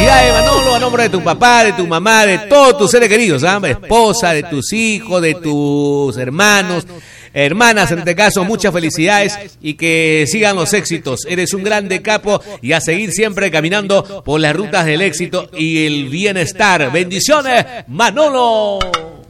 felicidades, Manolo, a nombre de tu papá, de tu mamá, de todos tus seres queridos, ¿ah? Esposa, de tus hijos, de tus hermanos, hermanas, en este caso, muchas felicidades y que sigan los éxitos. Eres un grande, capo, y a seguir siempre caminando por las rutas del éxito y el bienestar. Bendiciones, Manolo.